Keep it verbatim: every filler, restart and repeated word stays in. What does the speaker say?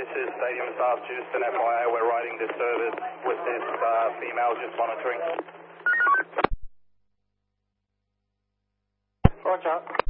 to stadium staff, just an F Y I, we're riding this service with this uh, female, just monitoring. Roger.